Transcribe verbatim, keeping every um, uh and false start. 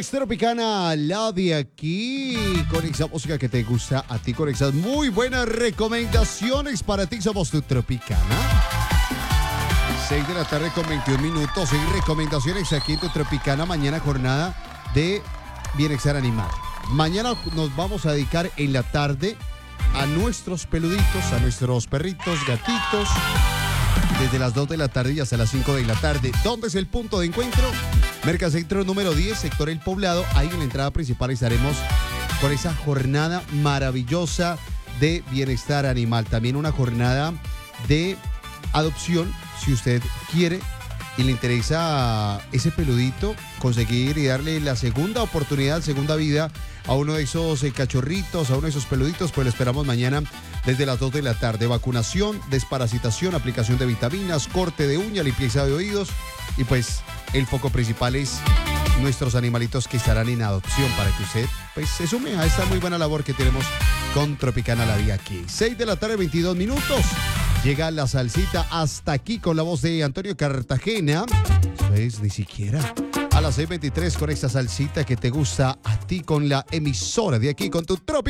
Es Tropicana, la de aquí, con esa música que te gusta a ti, con esas muy buenas recomendaciones para ti. Somos tu Tropicana. seis de la tarde con veintiún minutos. seis recomendaciones aquí en tu Tropicana. Mañana jornada de bienestar animal. Mañana nos vamos a dedicar en la tarde a nuestros peluditos, a nuestros perritos, gatitos, desde las dos de la tarde y hasta las cinco de la tarde. ¿Dónde es el punto de encuentro? Mercacentro número diez, sector El Poblado. Ahí en la entrada principal estaremos con esa jornada maravillosa de bienestar animal. También una jornada de adopción, si usted quiere y le interesa ese peludito, conseguir y darle la segunda oportunidad, segunda vida a uno de esos eh, cachorritos, a uno de esos peluditos, pues lo esperamos mañana desde las dos de la tarde. Vacunación, desparasitación, aplicación de vitaminas, corte de uña, limpieza de oídos y pues el foco principal es nuestros animalitos que estarán en adopción para que usted pues se sume a esta muy buena labor que tenemos con Tropicana la Vida aquí. seis de la tarde, veintidós minutos. Llega la salsita hasta aquí con la voz de Antonio Cartagena. Pues ni siquiera. A las seis veintitrés con esta salsita que te gusta a ti con la emisora de aquí, con tu Tropicana.